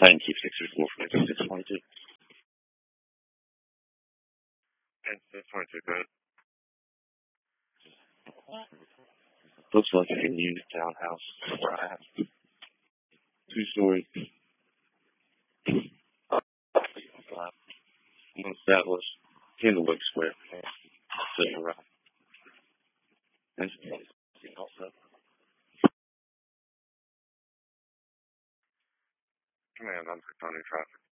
Thank you, 634 And 622, good. Looks like a new townhouse where I have 2 stories. Once that was Kendallwood Square. To the right. That's also. Command, I'm Tony Traffic.